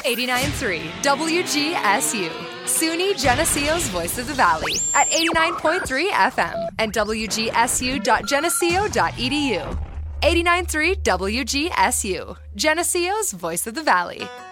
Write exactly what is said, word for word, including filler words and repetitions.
eighty-nine point three W G S U, SUNY Geneseo's Voice of the Valley at eighty-nine point three F M and W G S U dot geneseo dot e d u. eighty-nine point three W G S U, Geneseo's Voice of the Valley.